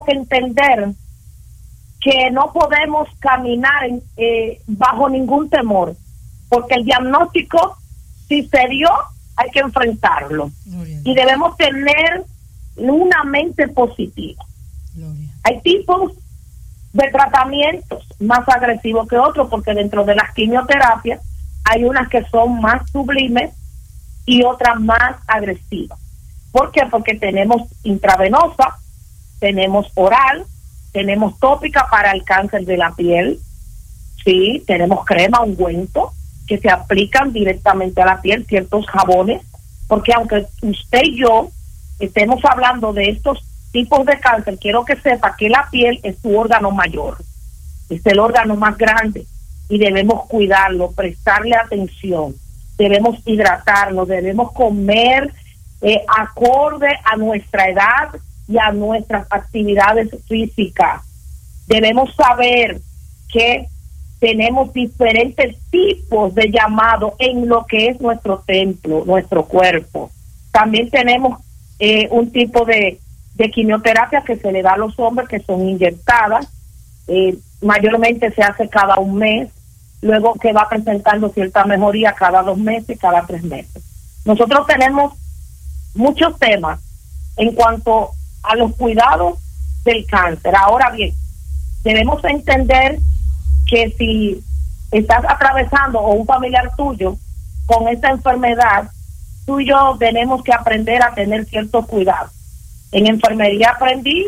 que entender que no podemos caminar bajo ningún temor, porque el diagnóstico, si se dio, hay que enfrentarlo. Y debemos tener una mente positiva. Hay tipos de tratamientos más agresivos que otros, porque dentro de las quimioterapias hay unas que son más sublimes y otras más agresivas. ¿Por qué? Porque tenemos intravenosa, tenemos oral, tenemos tópica para el cáncer de la piel, sí, tenemos crema, ungüento, que se aplican directamente a la piel, ciertos jabones, porque aunque usted y yo estemos hablando de estos tipos de cáncer, quiero que sepa que la piel es su órgano mayor, es el órgano más grande y debemos cuidarlo, prestarle atención, debemos hidratarnos, debemos comer acorde a nuestra edad y a nuestras actividades físicas. Debemos saber que tenemos diferentes tipos de llamado en lo que es nuestro templo, nuestro cuerpo. También tenemos un tipo de quimioterapia que se le da a los hombres, que son inyectadas, mayormente se hace cada un mes, luego que va presentando cierta mejoría cada 2 meses, cada 3 meses. Nosotros tenemos muchos temas en cuanto a los cuidados del cáncer. Ahora bien, debemos entender que si estás atravesando o un familiar tuyo con esta enfermedad, tú y yo tenemos que aprender a tener ciertos cuidados. En enfermería aprendí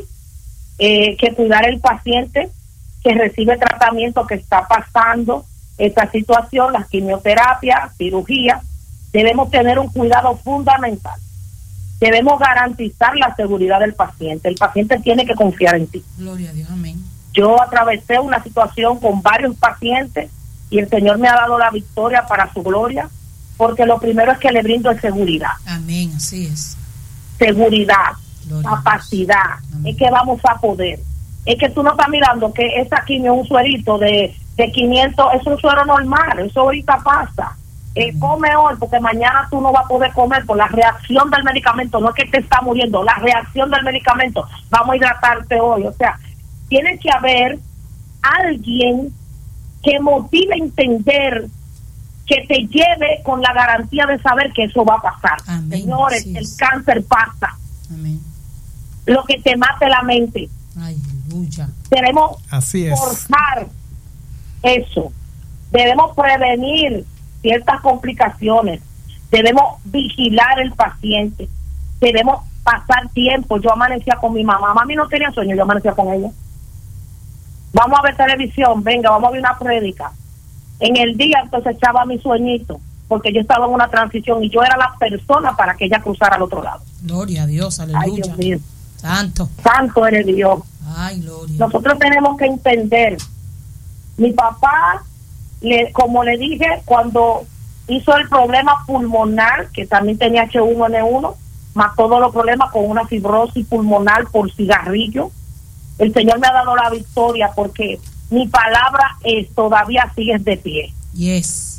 que cuidar el paciente que recibe tratamiento, que está pasando esta situación, las quimioterapias, cirugía, debemos tener un cuidado fundamental. Debemos garantizar la seguridad del paciente. El paciente tiene que confiar en ti. Gloria a Dios, amén. Yo atravesé una situación con varios pacientes y el Señor me ha dado la victoria para su gloria, porque lo primero es que le brindo es seguridad. Amén, así es. Seguridad, gloria, capacidad, es que vamos a poder. Es que tú no estás mirando que esa quimio es un suerito de 500, es un suero normal, eso ahorita pasa. Come hoy, porque mañana tú no vas a poder comer por la reacción del medicamento, no es que te está muriendo, la reacción del medicamento, vamos a hidratarte hoy. O sea, tiene que haber alguien que motive a entender, que te lleve con la garantía de saber que eso va a pasar. Amén. Señores, el cáncer pasa. Amén. Lo que te mate la mente. Aleluya. Debemos Así es. forzar eso. Debemos prevenir ciertas complicaciones. Debemos vigilar el paciente. Debemos pasar tiempo. Yo amanecía con mi mamá. Mami no tenía sueño, yo amanecía con ella. Vamos a ver televisión, venga, vamos a ver una prédica. En el día entonces echaba mi sueñito, porque yo estaba en una transición y yo era la persona para que ella cruzara al otro lado. Gloria a Dios, aleluya. Ay, Dios mío. Santo. Santo eres Dios. Ay, gloria. Nosotros tenemos que entender. Mi papá, como le dije, cuando hizo el problema pulmonar, que también tenía H1N1, más todos los problemas con una fibrosis pulmonar por cigarrillo, el Señor me ha dado la victoria porque mi palabra todavía sigue de pie. Yes.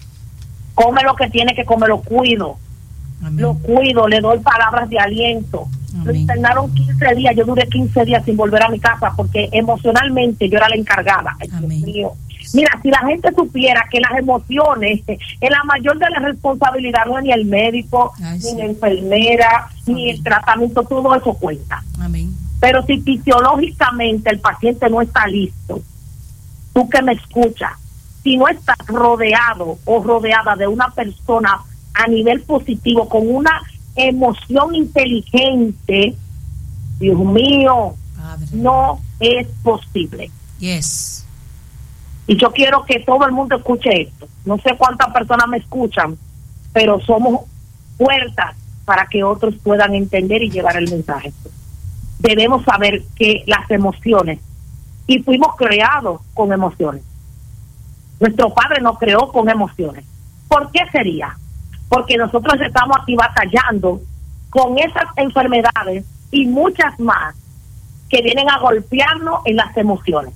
Come lo que tiene que comer, lo cuido. Amén. Lo cuido, le doy palabras de aliento. Amén. Lo internaron 15 días, yo duré 15 días sin volver a mi casa porque emocionalmente yo era la encargada. Ay, Dios mío. Mira, si la gente supiera que las emociones, en la mayor de las responsabilidades no es ni el médico, ni la enfermera, ni el tratamiento, todo eso cuenta. Amén. Pero si fisiológicamente el paciente no está listo, tú que me escuchas, si no estás rodeado o rodeada de una persona a nivel positivo, con una emoción inteligente, Dios mío, Padre, no es posible. Yes. Y yo quiero que todo el mundo escuche esto. No sé cuántas personas me escuchan, pero somos puertas para que otros puedan entender y llevar el mensaje. Debemos saber que las emociones, y fuimos creados con emociones. Nuestro Padre nos creó con emociones. ¿Por qué sería? Porque nosotros estamos aquí batallando con esas enfermedades y muchas más que vienen a golpearnos en las emociones.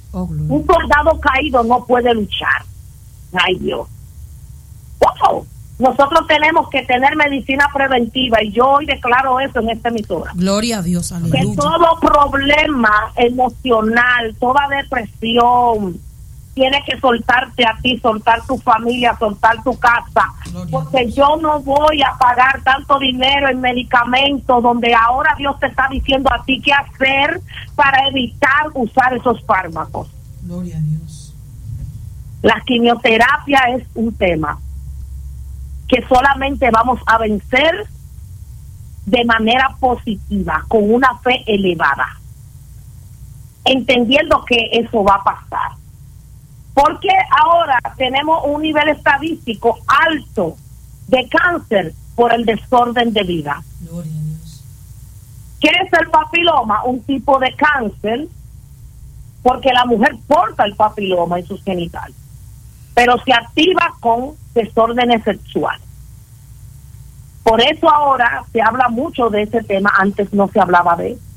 Un soldado caído no puede luchar. Ay, Dios. ¡Wow! Nosotros tenemos que tener medicina preventiva y yo hoy declaro eso en esta emisora. Gloria a Dios, aleluya. Que todo problema emocional, toda depresión, tiene que soltarte a ti, soltar tu familia, soltar tu casa. Porque yo no voy a pagar tanto dinero en medicamentos donde ahora Dios te está diciendo a ti qué hacer para evitar usar esos fármacos. Gloria a Dios. La quimioterapia es un tema que solamente vamos a vencer de manera positiva, con una fe elevada, entendiendo que eso va a pasar. Porque ahora tenemos un nivel estadístico alto de cáncer por el desorden de vida. Gloria a Dios. ¿Qué es el papiloma? Un tipo de cáncer, porque la mujer porta el papiloma en sus genitales, pero se activa con desórdenes sexuales. Por eso ahora se habla mucho de ese tema, antes no se hablaba de eso.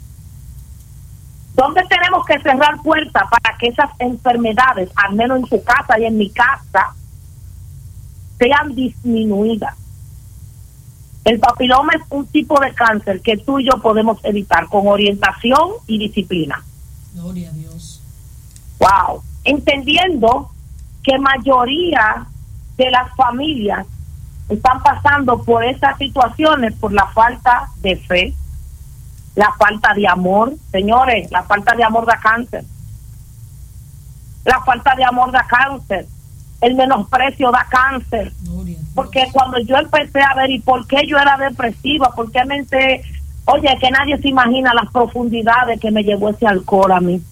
¿Dónde tenemos que cerrar puertas para que esas enfermedades, al menos en su casa y en mi casa, sean disminuidas? El papiloma es un tipo de cáncer que tú y yo podemos evitar con orientación y disciplina. Gloria a Dios. Wow. Entendiendo que mayoría de las familias están pasando por estas situaciones por la falta de fe, la falta de amor. Señores, la falta de amor da cáncer. La falta de amor da cáncer. El menosprecio da cáncer. Porque cuando yo empecé a ver, ¿y por qué yo era depresiva? ¿Por qué pensé, oye, que nadie se imagina las profundidades que me llevó ese alcohol a mí?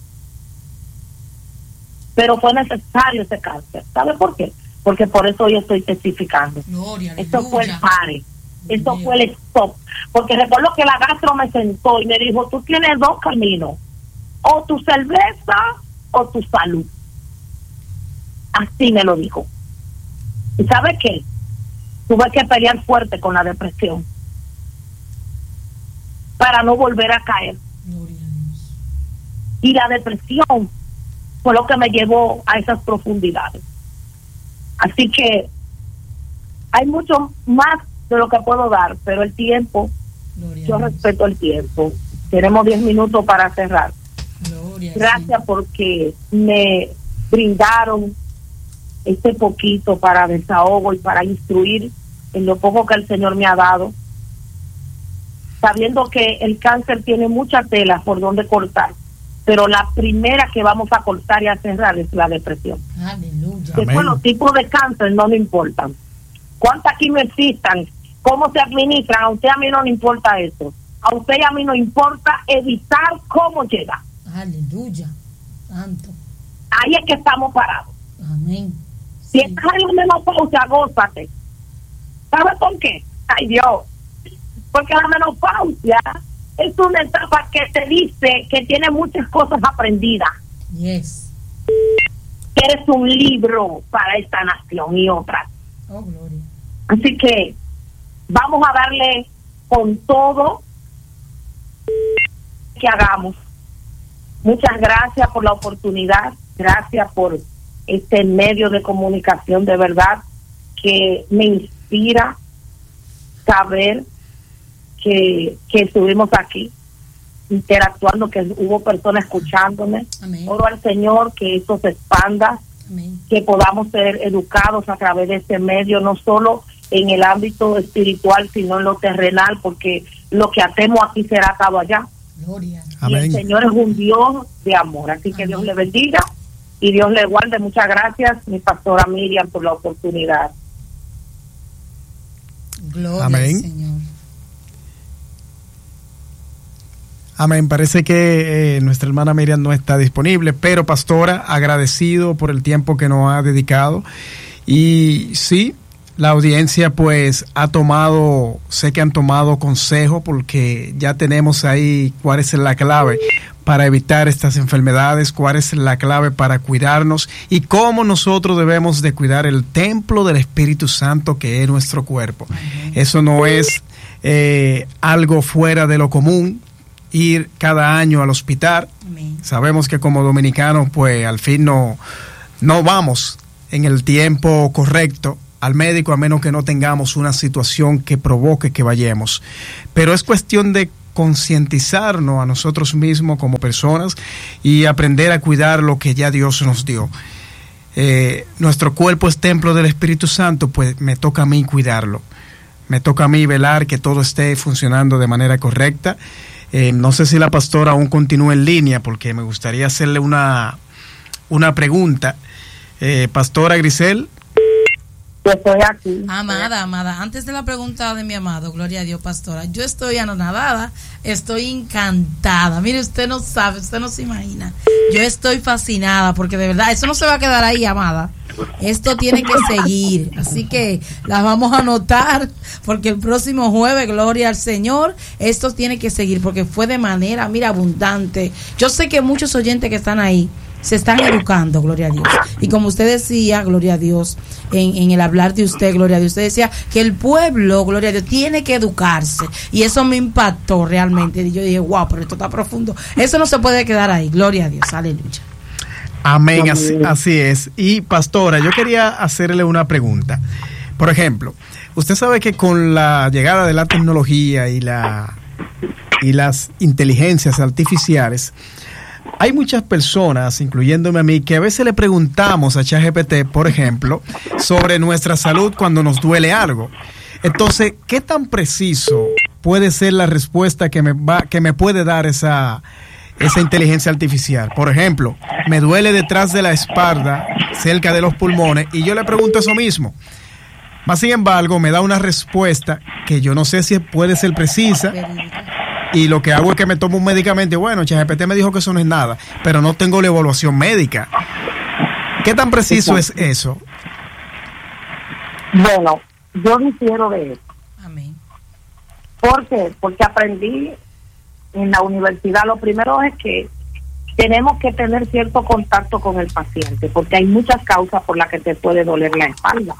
Pero fue necesario ese cáncer. ¿Sabe por qué? Porque por eso hoy estoy testificando. Esto fue el pare. Esto fue el stop. Porque recuerdo que la gastro me sentó y me dijo, tú tienes dos caminos, o tu cerveza o tu salud. Así me lo dijo. ¿Y sabe qué? Tuve que pelear fuerte con la depresión para no volver a caer. Y la depresión fue lo que me llevó a esas profundidades. Así que hay mucho más de lo que puedo dar, pero el tiempo, yo respeto el tiempo. Tenemos 10 minutos para cerrar. Gracias porque me brindaron este poquito para desahogo y para instruir en lo poco que el Señor me ha dado, sabiendo que el cáncer tiene mucha tela por donde cortar, pero la primera que vamos a cortar y a cerrar es la depresión. Aleluya. Después los tipos de cáncer no me importan. ¿Cuántas quimios existan? ¿Cómo se administran? A usted a mí no le importa eso. A usted y a mí nos importa evitar cómo llega. Aleluya. Santo. Ahí es que estamos parados. Amén. Si estás en la menopausia, gózate. ¿Sabes por qué? Ay, Dios. Porque la menopausia es una etapa que te dice que tiene muchas cosas aprendidas. Yes. Que eres un libro para esta nación y otras. Oh, gloria. Así que vamos a darle con todo que hagamos. Muchas gracias por la oportunidad. Gracias por este medio de comunicación, de verdad que me inspira saber que estuvimos aquí interactuando, que hubo personas escuchándome. Amén. Oro al Señor que esto se expanda. Amén. Que podamos ser educados a través de este medio, no solo en el ámbito espiritual, sino en lo terrenal, porque lo que hacemos aquí será atado allá. Gloria. Y Amén. el Señor es un Dios de amor, así que Amén. Dios le bendiga y Dios le guarde. Muchas gracias, mi pastora Miriam, por la oportunidad. Gloria Amén. al Señor. Amén. Parece que nuestra hermana Miriam no está disponible, pero pastora, agradecido por el tiempo que nos ha dedicado. Y sí, la audiencia pues ha tomado, sé que han tomado consejo, porque ya tenemos ahí cuál es la clave para evitar estas enfermedades, cuál es la clave para cuidarnos y cómo nosotros debemos de cuidar el templo del Espíritu Santo que es nuestro cuerpo. Eso no es algo fuera de lo común, ir cada año al hospital. Amén. Sabemos que como dominicanos pues al fin no vamos en el tiempo correcto al médico a menos que no tengamos una situación que provoque que vayamos. Pero es cuestión de concientizarnos a nosotros mismos como personas y aprender a cuidar lo que ya Dios nos dio. Nuestro cuerpo es templo del Espíritu Santo, pues me toca a mí cuidarlo. Me toca a mí velar que todo esté funcionando de manera correcta. No sé si la pastora aún continúa en línea, porque me gustaría hacerle una pregunta. Pastora Grisel. Yo estoy aquí. Amada, antes de la pregunta de mi amado, gloria a Dios, pastora, yo estoy anonadada, estoy encantada. Mire, usted no sabe, usted no se imagina. Yo estoy fascinada porque de verdad, eso no se va a quedar ahí, amada. Esto tiene que seguir, así que las vamos a anotar porque el próximo jueves, gloria al Señor, esto tiene que seguir porque fue de manera, mira, abundante. Yo sé que muchos oyentes que están ahí se están educando, gloria a Dios. Y como usted decía, gloria a Dios, en el hablar de usted, gloria a Dios, usted decía que el pueblo, gloria a Dios, tiene que educarse. Y eso me impactó realmente. Y yo dije, wow, pero esto está profundo. Eso no se puede quedar ahí, gloria a Dios, aleluya. Amén, así es. Y pastora, yo quería hacerle una pregunta. Por ejemplo, usted sabe que con la llegada de la tecnología y las inteligencias artificiales, hay muchas personas, incluyéndome a mí, que a veces le preguntamos a ChatGPT, por ejemplo, sobre nuestra salud cuando nos duele algo. Entonces, ¿qué tan preciso puede ser la respuesta que me puede dar esa inteligencia artificial? Por ejemplo, me duele detrás de la espalda, cerca de los pulmones, y yo le pregunto eso mismo. Más sin embargo, me da una respuesta que yo no sé si puede ser precisa. Y lo que hago es que me tomo un medicamento. Bueno, ChatGPT me dijo que eso no es nada, pero no tengo la evaluación médica. ¿Qué tan preciso es eso? Bueno, yo difiero de eso. Amén. ¿Por qué? Porque aprendí en la universidad. Lo primero es que tenemos que tener cierto contacto con el paciente, porque hay muchas causas por las que te puede doler la espalda.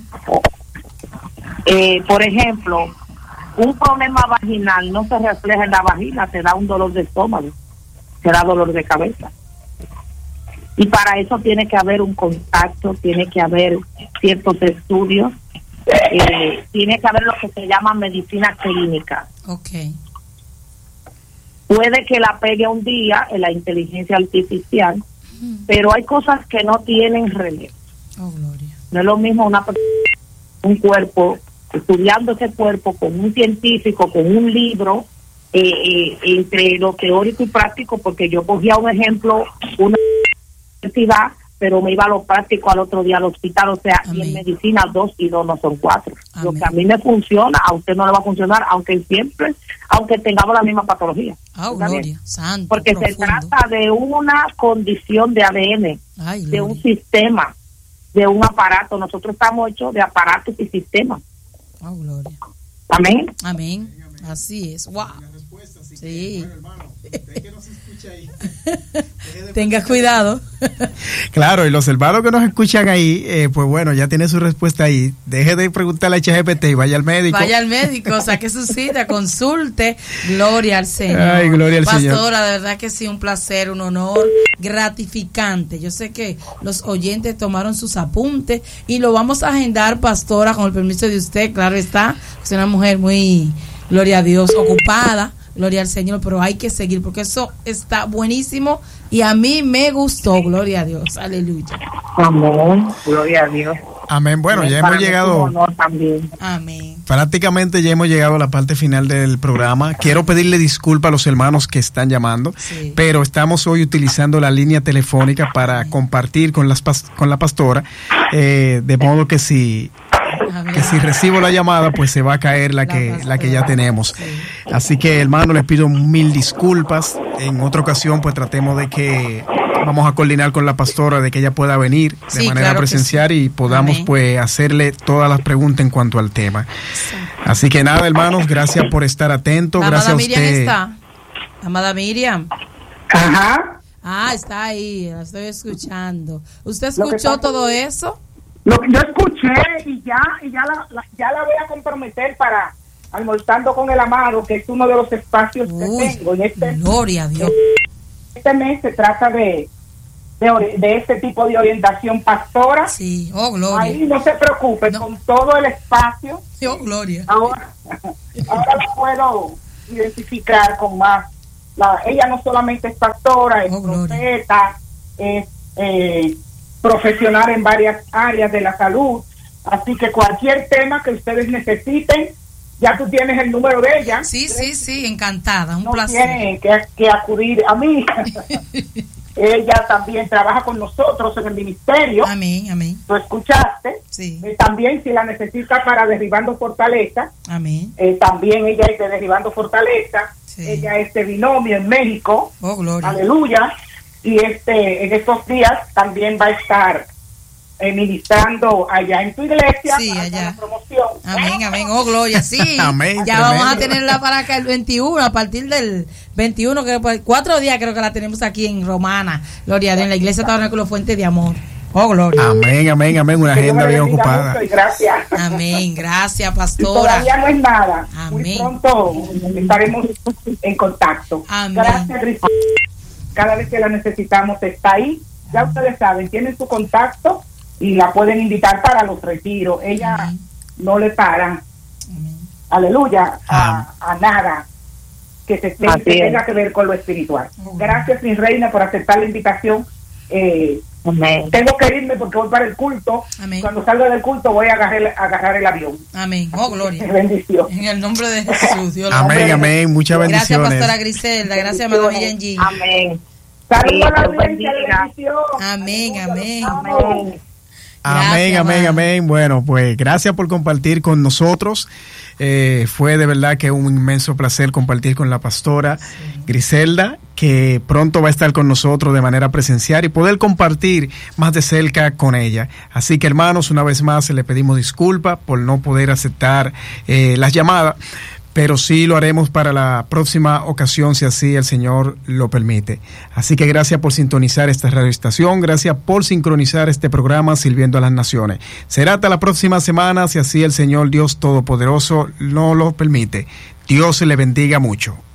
Por ejemplo, un problema vaginal no se refleja en la vagina, te da un dolor de estómago, te da dolor de cabeza. Y para eso tiene que haber un contacto, tiene que haber ciertos estudios, tiene que haber lo que se llama medicina clínica. Okay. Puede que la pegue un día en la inteligencia artificial, pero hay cosas que no tienen relevo. Oh, gloria. No es lo mismo un cuerpo, estudiando ese cuerpo con un científico, con un libro, entre lo teórico y práctico, porque yo cogía un ejemplo, una universidad, pero me iba a lo práctico al otro día al hospital. O sea, Amén. Y en medicina 2 y 2 no son 4. Amén. Lo que a mí me funciona, a usted no le va a funcionar, aunque tengamos la misma patología. Oh, gloria, santo, porque profundo. se trata de una condición de ADN, Ay, de un gloria. sistema, de un aparato. Nosotros estamos hechos de aparatos y sistemas. Oh, gloria. Amén. Amén. Así es. Wow. Sí. Tenga cuidado. Claro, y los hermanos que nos escuchan ahí, pues bueno, ya tiene su respuesta ahí. Deje de preguntarle a ChatGPT y vaya al médico. Vaya al médico, saque su cita, consulte. Gloria al Señor. Ay, gloria al Señor. Pastora, de verdad que sí, un placer, un honor gratificante. Yo sé que los oyentes tomaron sus apuntes y lo vamos a agendar, pastora, con el permiso de usted. Claro está, es una mujer muy, gloria a Dios, ocupada. Gloria al Señor, pero hay que seguir porque eso está buenísimo y a mí me gustó. Gloria a Dios, aleluya. Amén, gloria a Dios. Amén. Bueno, ya hemos llegado. Amén. Prácticamente ya hemos llegado a la parte final del programa. Quiero pedirle disculpas a los hermanos que están llamando, sí, pero estamos hoy utilizando la línea telefónica para compartir con la pastora, de modo que si recibo la llamada, pues se va a caer la que ya tenemos. Sí. Así que, hermano, les pido mil disculpas. En otra ocasión, pues tratemos de que vamos a coordinar con la pastora de que ella pueda venir de Sí, manera claro presencial y podamos Amén. pues hacerle todas las preguntas en cuanto al tema. Así que nada, hermanos, gracias por estar atentos. La Gracias amada a Miriam usted. está. Amada Miriam. Ajá. Ah, está ahí, la estoy escuchando. ¿Usted Lo que escuchó pasa- todo eso? Lo que yo escuché y ya la voy a comprometer para Almorzando con el Amado, que es uno de los espacios que Uy, tengo. En gloria a Dios. este mes se trata de de este tipo de orientación, pastora. Sí, oh, gloria. Ahí no se preocupe, con todo el espacio. Sí, oh, gloria. Ahora la puedo identificar con más. Ella no solamente es pastora, es profeta, es profesional en varias áreas de la salud. Así que cualquier tema que ustedes necesiten, ya tú tienes el número de ella. Sí, encantada, un no placer. Tienen que acudir a mí. Ella también trabaja con nosotros en el ministerio. Amén. ¿Tú escuchaste? Sí. También si la necesita para Derribando Fortaleza. Amén. También ella es de Derribando Fortaleza. Sí. Ella es de Binomio en México. Oh, gloria. Aleluya. Y en estos días también va a estar ministrando allá en tu iglesia. Sí, allá. La promoción. Amén. Oh, gloria, sí. Amén. Ya tremendo. Vamos a tenerla para acá el 21, a partir del 21, que 4 días creo que la tenemos aquí en Romana. Gloria a Dios, en la iglesia Tabernáculo Fuente de Amor. Oh, gloria. Amén. Una agenda bien ocupada. Gracias. Amén. Gracias, pastora. Y todavía no es nada. Amén. Muy pronto estaremos en contacto. Amén. Gracias, Cristina. Cada vez que la necesitamos está ahí. Ya ustedes saben, tienen su contacto y la pueden invitar para los retiros. Ella no le para, aleluya, a nada que tenga que ver con lo espiritual. Gracias, mi reina, por aceptar la invitación. Tengo que irme porque voy para el culto. Amén. Cuando salga del culto voy a agarrar el avión. Amén. Oh, gloria. Bendición. En el nombre de Jesús. Dios amén. Muchas bendiciones. Gracias, pastora Griselda. Gracias, hermano G. Amén. Saludos a la audiencia. Amén. Bueno, pues gracias por compartir con nosotros. Fue de verdad que un inmenso placer compartir con la pastora Griselda, que pronto va a estar con nosotros de manera presencial y poder compartir más de cerca con ella. Así que, hermanos, una vez más le pedimos disculpas por no poder aceptar las llamadas, pero sí lo haremos para la próxima ocasión, si así el Señor lo permite. Así que gracias por sintonizar esta radioestación, gracias por sincronizar este programa Sirviendo a las Naciones. Será hasta la próxima semana, si así el Señor Dios Todopoderoso no lo permite. Dios le bendiga mucho.